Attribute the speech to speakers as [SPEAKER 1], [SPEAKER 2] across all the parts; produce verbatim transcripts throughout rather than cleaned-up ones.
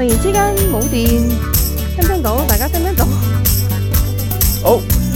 [SPEAKER 1] 突然之間冇電，聽唔聽到？大家聽唔聽到？
[SPEAKER 2] 好。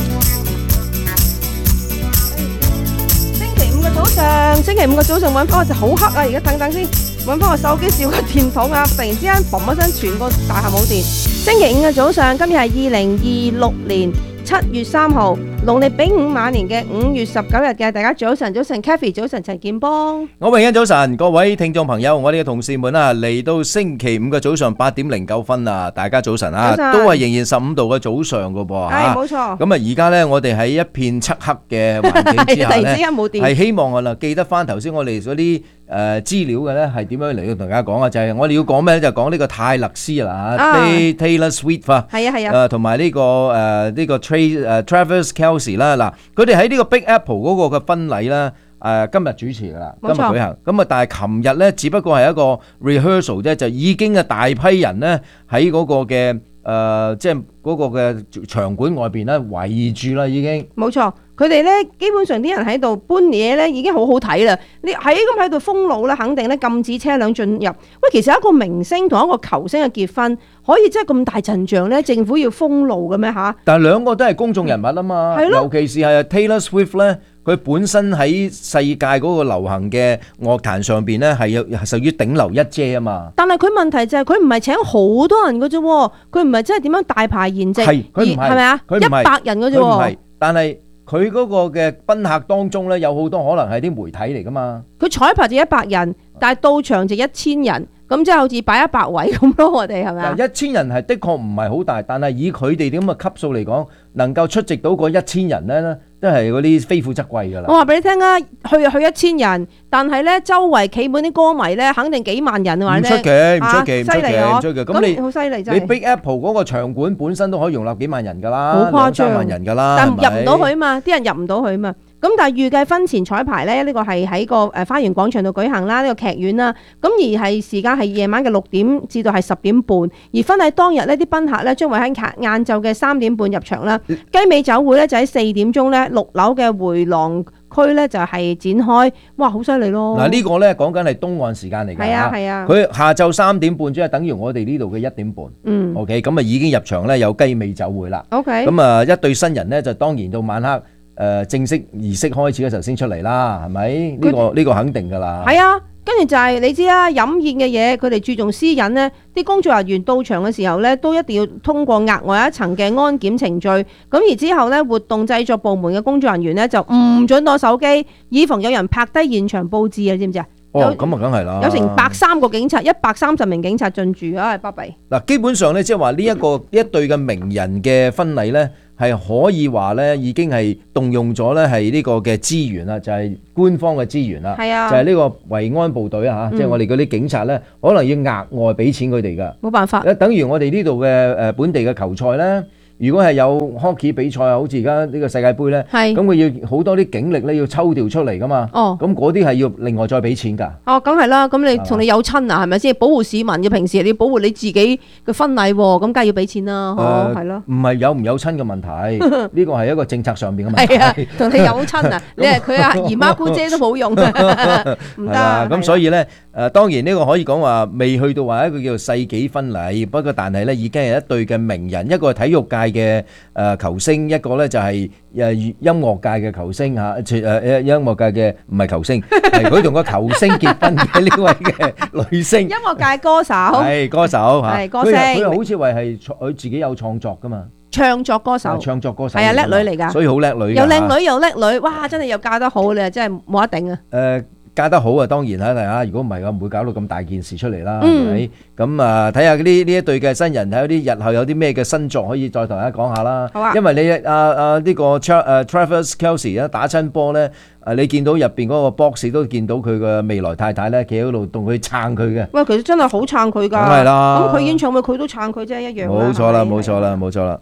[SPEAKER 1] 星期五嘅早上，星期五嘅早上揾翻我就好黑啊！而家等等先，揾翻個手機照個電筒啊！突然之間嘣一聲，全個大廈冇電。星期五嘅早上，今日係二零二六年七月三號，農曆丙午晚年嘅五月十九日嘅，大家早晨，早晨 Kathy， 早晨陳建邦，
[SPEAKER 2] 我榮欣早晨，各位聽眾朋友，我哋嘅同事們啊，嚟到星期五嘅早上八點零九分啊，大家早晨啊，都係仍然十五度嘅早上噶噃，
[SPEAKER 1] 係冇錯。
[SPEAKER 2] 咁啊，而家咧我哋喺一片漆黑嘅環境之下咧，
[SPEAKER 1] 突然之間冇電，
[SPEAKER 2] 係希望我啦記得翻頭先我哋嗰啲誒資料嘅咧係點樣嚟到同大家講啊，就係我哋要講咩咧，就講呢個泰勒斯啦嚇 ，Taylor Swift 啊，
[SPEAKER 1] 係啊係啊，
[SPEAKER 2] 誒同埋呢個誒呢個 Tra 誒 Travis Kelce 啦，嗱佢哋喺呢個 Big Apple 嗰個嘅婚禮啦。誒今日主持㗎啦，今日舉行。咁啊，但係琴日咧，只不過係一個 rehearsal 啫，就已經嘅大批人咧喺嗰個嘅誒，即係嗰個嘅場館外邊咧圍住啦，已經。冇錯，
[SPEAKER 1] 佢哋咧基本上啲人喺度搬嘢咧已經好好睇啦。你喺咁喺度封路咧，肯定咧禁止車輛進入。喂，其實一個明星同一個球星嘅結婚，可以真係咁大陣仗咧？政府要封路嘅咩嚇？
[SPEAKER 2] 但係兩個都係公眾人物啊嘛，
[SPEAKER 1] 係咯，
[SPEAKER 2] 尤其是係 Taylor Swift 咧。佢本身喺世界嗰個流行嘅樂壇上邊咧，係有係屬於頂流一姐啊嘛。
[SPEAKER 1] 但係佢問題就係佢唔係請好多人嘅啫，佢唔係真係點樣大排筵席，
[SPEAKER 2] 係佢唔係，
[SPEAKER 1] 係咪啊？一百人嘅啫。佢唔係，
[SPEAKER 2] 但係佢嗰個嘅賓客當中咧，有好多可能係啲媒體嚟噶嘛。
[SPEAKER 1] 佢彩排就一百人，但係到場就一千人，咁即係好似擺一百位咁咯。我哋係咪啊？
[SPEAKER 2] 一千人係的確唔係好大，但係以佢哋咁嘅級數嚟講，能夠出席到嗰一千人咧，都係嗰啲非富則貴㗎啦。
[SPEAKER 1] 我話俾你聽啊，去去一千人，但係咧周圍企滿啲歌迷咧，肯定幾萬人啊！
[SPEAKER 2] 唔出奇，唔出奇，唔出奇，唔出奇。
[SPEAKER 1] 咁你好犀利真係。
[SPEAKER 2] 你 Big Apple 嗰個場館本身都可以容納幾萬人㗎啦，
[SPEAKER 1] 好誇張，
[SPEAKER 2] 兩三萬人㗎啦，
[SPEAKER 1] 但入唔到去啊嘛，啲人入唔到去啊嘛。咁但係預計婚前彩排咧，呢個係喺個誒花園廣場度舉行啦，呢個劇院啦。咁而係時間係夜晚嘅六點至到係十點半，而婚禮當日呢啲賓客咧將會喺晏晝嘅三點半入場啦。雞尾酒會咧就喺四點鐘咧六樓嘅回廊區咧就係展開。哇，好犀利咯！
[SPEAKER 2] 嗱呢個咧講緊係東岸時間嚟㗎。
[SPEAKER 1] 係啊係啊。
[SPEAKER 2] 佢下晝三點半即係等於我哋呢度嘅一點半。
[SPEAKER 1] 嗯。
[SPEAKER 2] OK， 咁啊已經入場咧有雞尾酒會啦。
[SPEAKER 1] OK。
[SPEAKER 2] 咁啊一對新人咧就當然到晚黑。誒、呃、正式儀式開始嘅時候先出嚟啦，係咪？呢、這個呢、這個肯定㗎啦。
[SPEAKER 1] 係啊，跟住就係、是、你知啦，飲宴嘅嘢佢哋注重私隱呢，啲工作人員到場嘅時候呢，都一定要通過額外一層嘅安檢程序。咁而之後呢，活動製作部門嘅工作人員呢，就唔准攞手機，以防有人拍低現場佈置啊！知唔知啊？
[SPEAKER 2] 哦，咁啊，梗係啦。
[SPEAKER 1] 有成百三個警察，一百三十名警察進駐啊！巴閉。
[SPEAKER 2] 嗱，基本上呢，即係話呢一個一對嘅名人嘅婚禮呢。係可以話咧，已經係動用咗咧，係呢個嘅資源啦，就係、是、官方嘅資源啦，
[SPEAKER 1] 啊、
[SPEAKER 2] 就係呢個維安部隊啊，即係、嗯、我哋嗰啲警察咧，可能要額外俾錢佢哋噶。
[SPEAKER 1] 冇辦法。
[SPEAKER 2] 等於我哋呢度嘅誒本地嘅球賽咧。如果係有 hockey 比賽啊，好似而家呢個世界盃咧，咁佢要好多啲警力咧要抽調出嚟噶嘛。哦，咁嗰啲係要另外再俾錢㗎。
[SPEAKER 1] 哦，梗係啦，咁你同你有親啊，係咪先？保護市民嘅平時你要保護你自己嘅婚禮喎，咁梗係要俾錢啦。哦，係咯。
[SPEAKER 2] 唔係有唔有親嘅問題，呢個係一個政策上邊嘅問題。
[SPEAKER 1] 係啊，同你有親啊，你係佢阿姨媽姑姐都冇用，唔得。
[SPEAKER 2] 咁所以咧，誒當然呢個可以講話未去到話一個叫做世紀婚禮，不過但係咧已經係一對嘅名人，一個係體育界嘅誒球星，一個咧就係誒音樂界嘅球星嚇，誒誒音樂界嘅唔係球星，係佢同個球星結婚嘅呢位嘅女星。
[SPEAKER 1] 音樂界歌手
[SPEAKER 2] 係歌手嚇，
[SPEAKER 1] 係歌星。
[SPEAKER 2] 佢又好似話係佢自己有創作噶嘛，
[SPEAKER 1] 唱作歌手，
[SPEAKER 2] 唱作歌手
[SPEAKER 1] 係啊，叻女嚟㗎，
[SPEAKER 2] 所以好叻女，
[SPEAKER 1] 又靚女又叻女，哇！真係又嫁得好，你真係冇得頂啊！
[SPEAKER 2] 誒。嫁得好啊，當然啦，大家如果唔係嘅，唔會搞到咁大件事出嚟啦，係咪？咁啊，睇下呢呢一對嘅新人，睇下啲日後有啲咩嘅新作可以再同大家講下啦。
[SPEAKER 1] 好啊。
[SPEAKER 2] 因為你啊啊呢個 Travis Kelce 咧打親波咧，啊你見到入邊嗰個 box 都見到佢嘅未來太太咧，企喺度同佢撐佢嘅。
[SPEAKER 1] 喂，其實真係好撐佢㗎。梗
[SPEAKER 2] 係啦。
[SPEAKER 1] 咁佢演唱會佢都撐佢啫，一樣。
[SPEAKER 2] 冇錯啦，冇錯啦，冇錯啦。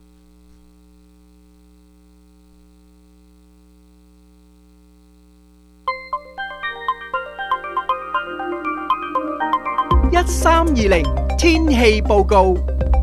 [SPEAKER 3] 一三二零天氣報告。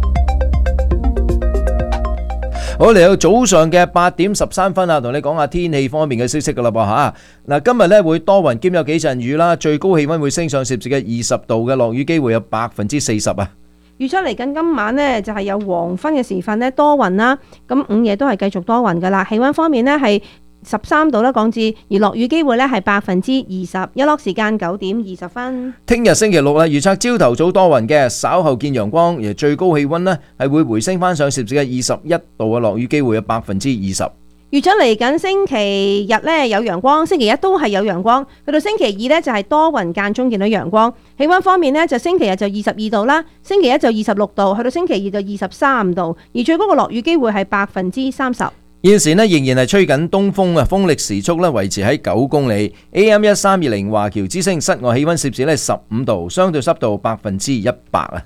[SPEAKER 2] 好，嚟到早上嘅八點十三分啊，同你講下天氣方面嘅消息噶啦噃吓。嗱，今日咧會多雲兼有幾陣雨啦，最高氣溫會升上攝氏嘅二十度嘅，落雨機會有百分之四十啊。
[SPEAKER 1] 預測嚟緊今晚呢，就係有黃昏嘅時分呢，多雲啦，咁午夜都係繼續多雲噶啦。氣溫方面呢，係十三度啦，降至，而落雨機會呢係百分之二十，日落時間九點二十分。
[SPEAKER 2] 聽日星期六啦，預測朝頭早多雲嘅，稍後見陽光，而最高氣溫呢係會回升翻上攝氏嘅二十一度嘅，落雨機會有百分之二十。
[SPEAKER 1] 預測嚟緊星期日呢有陽光，星期一都係有陽光，去到星期二呢就係多雲間中見到陽光。氣溫方面呢，就星期日就二十二度啦，星期一就二十六度，去到星期二就二十三度，而最高嘅落雨機會係百分之三十。
[SPEAKER 2] 現時呢仍然係吹緊東風啊，風力時速呢維持喺九公里。A M 一三二零華僑之聲，室外氣溫攝氏呢十五度，相對濕度百分之一百啊。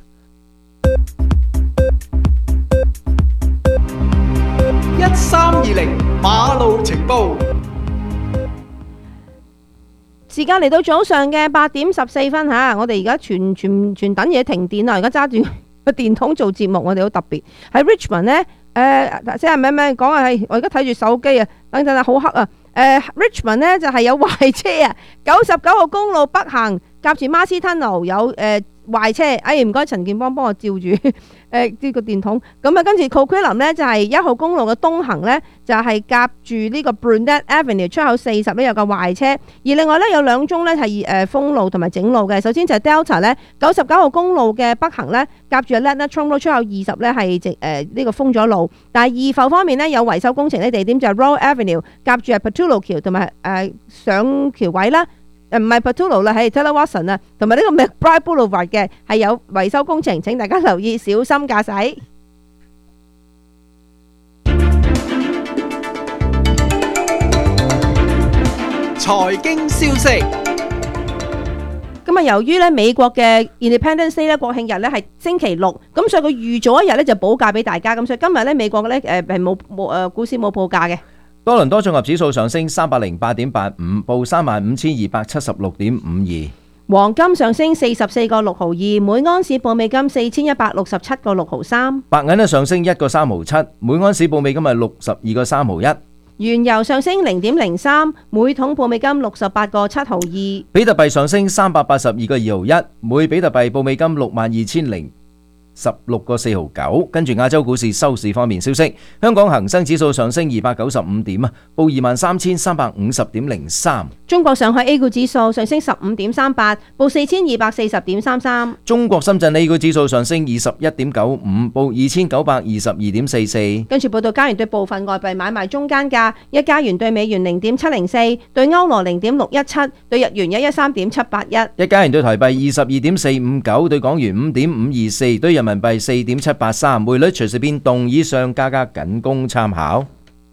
[SPEAKER 3] 一三二零馬路情報，
[SPEAKER 1] 時間嚟到早上嘅八點十四分吓，我哋而家全全全等嘢停電啦，而家揸住個電筒做節目，我哋好特別喺 Richmond 呢。誒、呃，即係咩咩講啊？係我而家睇住手機啊，等陣啊，好黑啊！誒、呃、，Richmond 呢就係、是、有壞車啊，九十九號公路北行夾住 Marcy Tunnel有誒。呃壞車，哎唔該陳建邦幫我照住誒呢個電筒，咁啊跟住 Coquitlam 呢就係一號公路嘅東行呢，就係夾住呢個 Brunette Avenue 出口四十呢有個壞車，而另外呢，有兩宗呢係誒封路同埋整路嘅，首先就係 Delta 呢九十九號公路嘅北行呢，夾住 Lantana Trunk Road 出口二十呢係直誒呢個封咗路，但係二埠方面呢，有維修工程呢地點就係 Royal Avenue 夾住係 Pattullo 橋同埋誒上橋位啦。誒唔係 Pattullo 啦，係 Taylor Watson 啊，同埋呢個 McBride Boulevard 嘅係有維修工程，請大家留意，小心駕駛。
[SPEAKER 3] 財經消息。
[SPEAKER 1] 咁啊，由於咧美國嘅 Independence Day 咧國慶日咧係星期六，咁所以佢預咗一日咧就補假俾大家，咁所以今日咧美國咧誒係冇冇誒股市冇報價嘅。
[SPEAKER 2] 多倫多綜合指數上升三百零八點八五，報三萬五千二百七十六點五二。
[SPEAKER 1] 黃金上升四十四個六毫二，每安士報美金四千一百六十七個六毫三。
[SPEAKER 2] 白銀咧上升一個三毫七，每安士報美金係六十二個三毫一。
[SPEAKER 1] 原油上升零點零三，每桶報美金六十八個七毫二。
[SPEAKER 2] 比特幣上升三百八十二個二毫一，每比特幣報美金六萬二千零十六個四毫九。跟住亞洲股市收市方面消息，香港恒生指數上升二百九十五點啊，報二萬三千三百五十點零三。
[SPEAKER 1] 中國上海 A 股指數上升十五點三八，報四千二百四十點三三。
[SPEAKER 2] 中國深圳 A 股指數上升二十一點九五，報二千九百二十二點四四。
[SPEAKER 1] 跟住報道加元對部分外幣買賣中間價，一加元對美元零點七零四，對歐羅零點六一七，對日元一一三點七八一。
[SPEAKER 2] 一加元對台幣二十二點四五九，對港元五點五二四，對人民幣四點七八三。匯率隨時變動，以上價格僅供參考。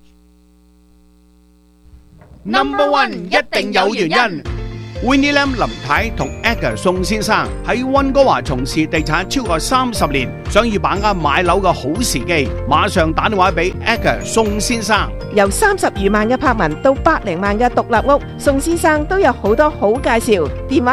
[SPEAKER 3] Number one 一定有原因。Winnie Lam 林太同 Edgar 宋先生喺溫哥華從事地產超過三十年，想要把握買樓嘅好時機，馬上打電話俾 Edgar 宋先生。
[SPEAKER 4] 由三十餘萬嘅柏文到百零萬嘅獨立屋，宋先生都有好多好介紹。電話